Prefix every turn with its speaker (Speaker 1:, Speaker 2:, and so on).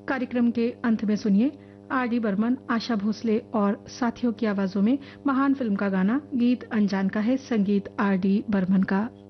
Speaker 1: कार्यक्रम के अंत में सुनिए आर डी बर्मन, आशा भोसले और साथियों की आवाजों में महान फिल्म का गाना। गीत अनजान का है, संगीत आर डी बर्मन का।